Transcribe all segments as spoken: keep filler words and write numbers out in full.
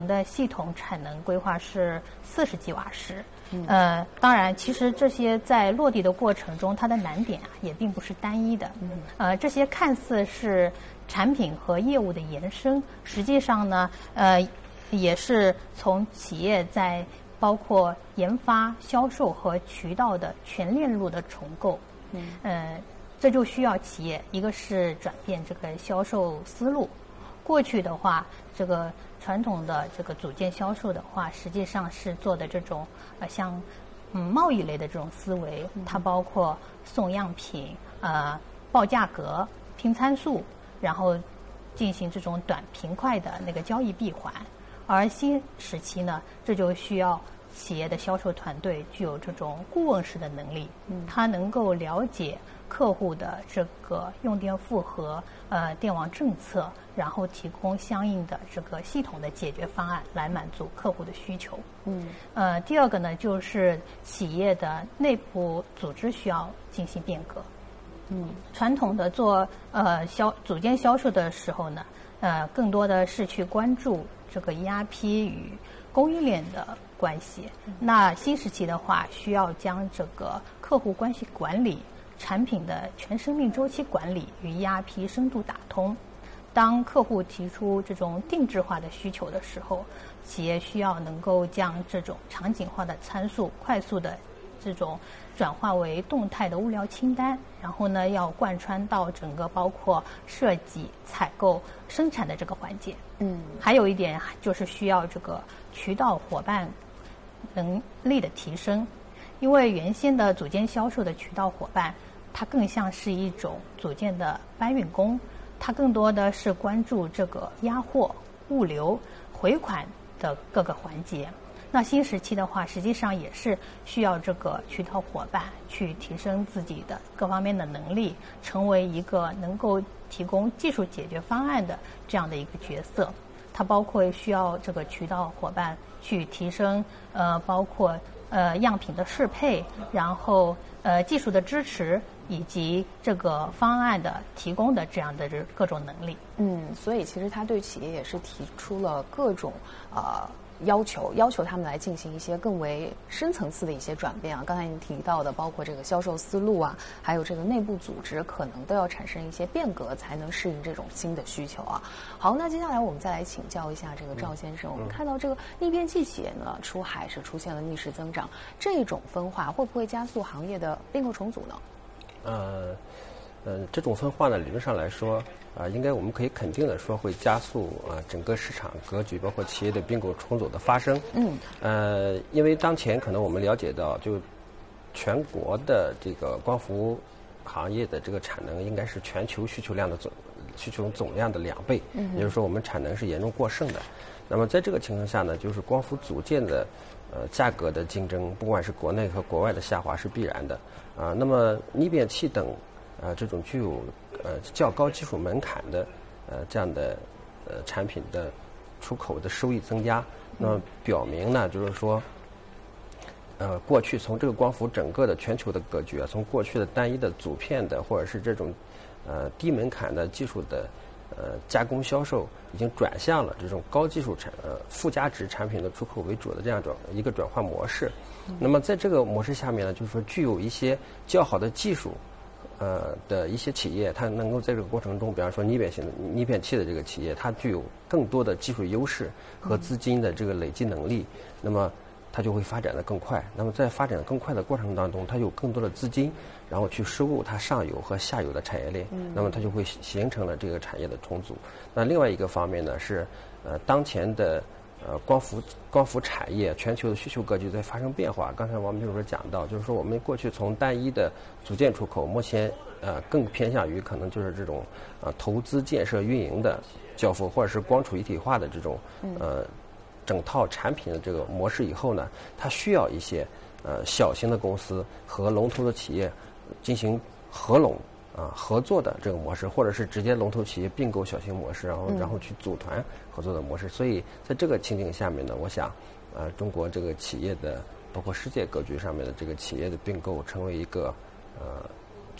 的系统产能规划是四十吉瓦时。嗯、呃，当然，其实这些在落地的过程中，它的难点啊也并不是单一的。嗯、呃，这些看似是产品和业务的延伸，实际上呢，呃，也是从企业在包括研发、销售和渠道的全链路的重构。嗯，呃，这就需要企业一个是转变这个销售思路。过去的话，这个传统的这个组件销售的话，实际上是做的这种呃像嗯贸易类的这种思维，它包括送样品、呃报价格、拼参数，然后进行这种短平快的那个交易闭环。而新时期呢，这就需要企业的销售团队具有这种顾问式的能力，嗯，它能够了解客户的这个用电负荷、呃电网政策，然后提供相应的这个系统的解决方案来满足客户的需求。嗯，呃，第二个呢，就是企业的内部组织需要进行变革。嗯，传统的做呃销组件销售的时候呢，呃，更多的是去关注这个 E R P 与供应链的关系。那新时期的话，需要将这个客户关系管理、产品的全生命周期管理与 E R P 深度打通。当客户提出这种定制化的需求的时候，企业需要能够将这种场景化的参数快速的这种转化为动态的物料清单，然后呢，要贯穿到整个包括设计、采购、生产的这个环节。嗯，还有一点就是需要这个渠道伙伴能力的提升，因为原先的组件销售的渠道伙伴，它更像是一种组件的搬运工，它更多的是关注这个压货、物流、回款的各个环节。那新时期的话，实际上也是需要这个渠道伙伴去提升自己的各方面的能力，成为一个能够提供技术解决方案的这样的一个角色。它包括需要这个渠道伙伴去提升，呃，包括呃样品的适配，然后呃技术的支持，以及这个方案的提供的这样的各种能力。 嗯，所以其实他对企业也是提出了各种呃。要求要求他们来进行一些更为深层次的一些转变啊，刚才您提到的，包括这个销售思路啊，还有这个内部组织，可能都要产生一些变革，才能适应这种新的需求啊。好，那接下来我们再来请教一下这个赵先生，我们看到这个逆变器企业呢出海是出现了逆势增长，这种分化会不会加速行业的并购重组呢？ 呃。嗯，这种分化呢，理论上来说，啊、呃，应该我们可以肯定的说，会加速啊、呃、整个市场格局，包括企业的并购重组的发生。嗯。呃，因为当前可能我们了解到，就全国的这个光伏行业的这个产能，应该是全球需求量的总需求总量的两倍。嗯。也就是说，我们产能是严重过剩的。那么在这个情况下呢，就是光伏组件的呃价格的竞争，不管是国内和国外的下滑是必然的。啊、呃，那么逆变器等。呃，这种具有呃较高技术门槛的呃这样的呃产品的出口的收益增加，那么表明呢，就是说，呃，过去从这个光伏整个的全球的格局啊，从过去的单一的组片的或者是这种呃低门槛的技术的呃加工销售，已经转向了这种高技术产呃附加值产品的出口为主的这样转一个转换模式。那么在这个模式下面呢，就是说具有一些较好的技术。呃的一些企业，它能够在这个过程中，比方说逆变性的逆变器的这个企业，它具有更多的技术优势和资金的这个累积能力，那么它就会发展的更快。那么在发展更快的过程当中，它有更多的资金，然后去收购它上游和下游的产业链，那么它就会形成了这个产业的重组。那另外一个方面呢，是呃当前的。呃，光伏光伏产业全球的需求格局在发生变化。刚才王秘书长讲到，就是说我们过去从单一的组件出口，目前呃更偏向于可能就是这种呃投资建设运营的交付，或者是光储一体化的这种呃整套产品的这个模式以后呢，它需要一些呃小型的公司和龙头的企业进行合拢。啊，合作的这个模式，或者是直接龙头企业并购小型模式，然后然后去组团合作的模式。所以在这个情景下面呢，我想，呃，中国这个企业的，包括世界格局上面的这个企业的并购，成为一个呃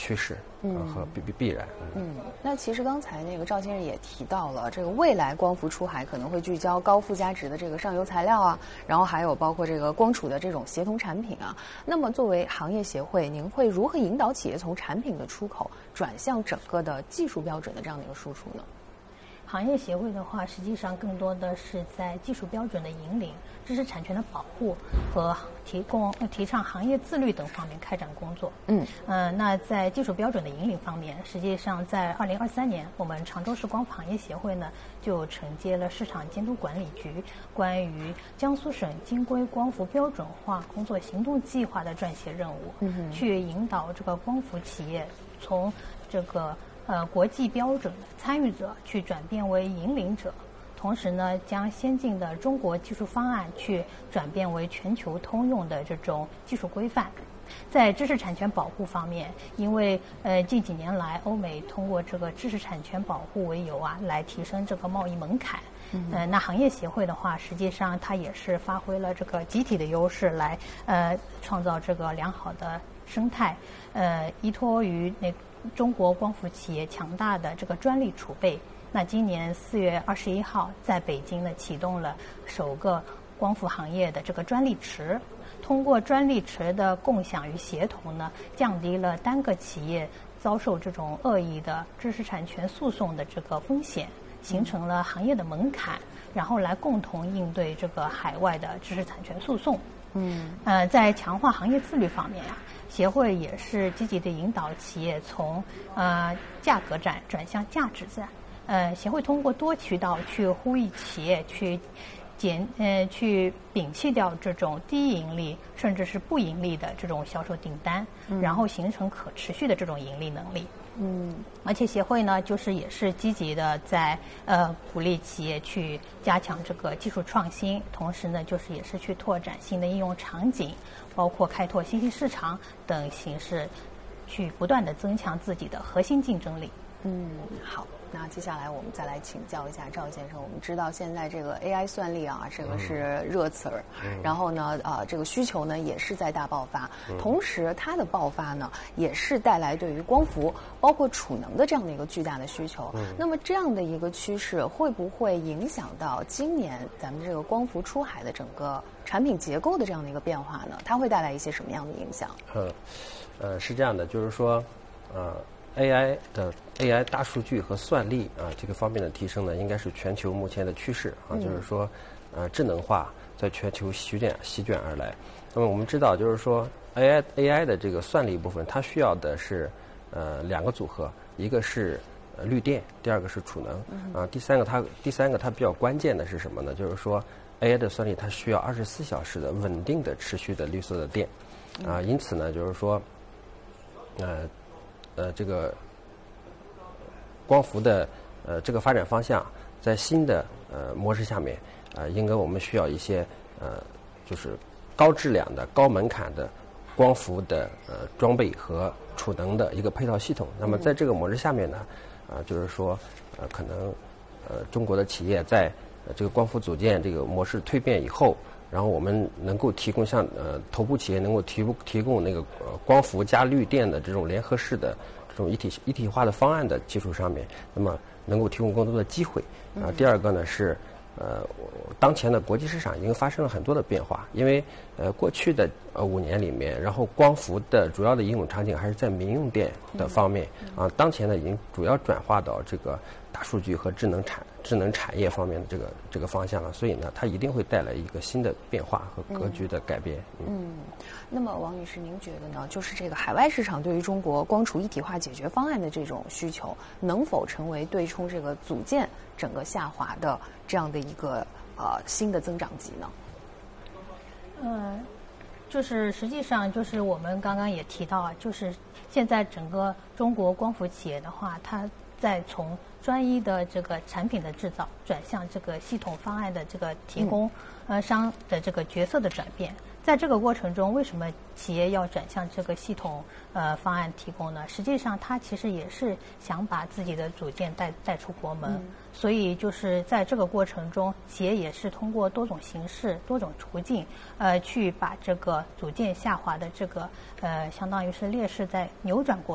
趋势嗯、呃、和必必必然。 嗯，那其实刚才那个赵先生也提到了，这个未来光伏出海可能会聚焦高附加值的这个上游材料啊，然后还有包括这个光储的这种协同产品啊。那么作为行业协会，您会如何引导企业从产品的出口转向整个的技术标准的这样的一个输出呢？ 行业协会的话，实际上更多的是在技术标准的引领、知识产权的保护和提供、提倡行业自律等方面开展工作。嗯，呃，那在技术标准的引领方面，实际上在二零二三年，我们常州市光伏行业协会呢就承接了市场监督管理局关于江苏省金规光伏标准化工作行动计划的撰写任务，嗯、去引导这个光伏企业从这个。呃，国际标准的参与者去转变为引领者，同时呢，将先进的中国技术方案去转变为全球通用的这种技术规范。在知识产权保护方面，因为呃近几年来，欧美通过这个知识产权保护为由啊，来提升这个贸易门槛。嗯、呃，那行业协会的话，实际上它也是发挥了这个集体的优势来呃创造这个良好的生态。呃，依托于那。中国光伏企业强大的这个专利储备，那今年四月二十一号在北京呢启动了首个光伏行业的这个专利池，通过专利池的共享与协同呢，降低了单个企业遭受这种恶意的知识产权诉讼的这个风险，形成了行业的门槛，然后来共同应对这个海外的知识产权诉讼。嗯，呃，在强化行业自律方面呀、啊，协会也是积极的引导企业从呃价格战转向价值战。呃，协会通过多渠道去呼吁企业去减呃去摒弃掉这种低盈利甚至是不盈利的这种销售订单，嗯、然后形成可持续的这种盈利能力。嗯，而且协会呢，就是也是积极的在呃鼓励企业去加强这个技术创新，同时呢，就是也是去拓展新的应用场景，包括开拓新兴市场等形式，去不断的增强自己的核心竞争力。 嗯，好。那接下来我们再来请教一下赵先生。我们知道现在这个 A I 算力啊，这个是热词儿，嗯、然后呢，呃，这个需求呢也是在大爆发，嗯、同时它的爆发呢也是带来对于光伏包括储能的这样的一个巨大的需求。嗯、那么这样的一个趋势会不会影响到今年咱们这个光伏出海的整个产品结构的这样的一个变化呢？它会带来一些什么样的影响？ 嗯，呃，是这样的，就是说，呃。A I 的 A I 大数据和算力啊，这个方面的提升呢，应该是全球目前的趋势啊。嗯、就是说，呃，智能化在全球席卷席卷而来。那么我们知道，就是说 A I A I 的这个算力部分，它需要的是呃两个组合，一个是呃绿电，第二个是储能。嗯、啊，第三个它第三个它比较关键的是什么呢？就是说 A I 的算力它需要二十四小时的稳定的持续的绿色的电啊，因此呢，就是说，呃。呃，这个光伏的呃这个发展方向，在新的呃模式下面，呃，应该我们需要一些呃就是高质量的、高门槛的光伏的呃装备和储能的一个配套系统。那么在这个模式下面呢，啊、呃，就是说呃可能呃中国的企业在呃这个光伏组件这个模式蜕变以后。然后我们能够提供像呃头部企业能够提供提供那个呃光伏加绿电的这种联合式的这种一体一体化的方案的基础上面，那么能够提供更多的机会。啊，第二个呢是呃当前的国际市场已经发生了很多的变化，因为呃过去的呃五年里面，然后光伏的主要的应用场景还是在民用电的方面啊，当前呢已经主要转化到这个大数据和智能产智能产业方面的这个这个方向了，所以呢，它一定会带来一个新的变化和格局的改变。 嗯，嗯那么王女士，您觉得呢？就是这个海外市场对于中国光储一体化解决方案的这种需求，能否成为对冲这个组件整个下滑的这样的一个呃新的增长极呢？ 嗯，就是实际上就是我们刚刚也提到啊，就是现在整个中国光伏企业的话，它在从专一的这个产品的制造转向这个系统方案的这个提供呃商的这个角色的转变，在这个过程中，为什么企业要转向这个系统呃方案提供呢？实际上，它其实也是想把自己的组件带带出国门，嗯、所以就是在这个过程中，企业也是通过多种形式、多种途径，呃，去把这个组件下滑的这个呃，相当于是劣势再扭转过来。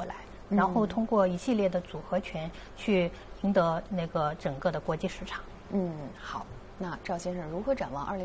然后通过一系列的组合拳去赢得那个整个的国际市场。 嗯，好，那赵先生如何展望二零？